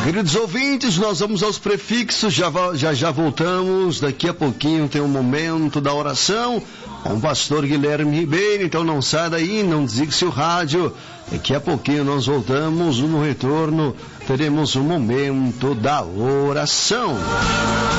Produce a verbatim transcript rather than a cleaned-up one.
Queridos ouvintes, nós vamos aos prefixos, já, já já voltamos, daqui a pouquinho tem um momento da oração com o pastor Guilherme Ribeiro, então não sai daí, não desligue seu rádio, daqui a pouquinho nós voltamos, no retorno teremos um momento da oração.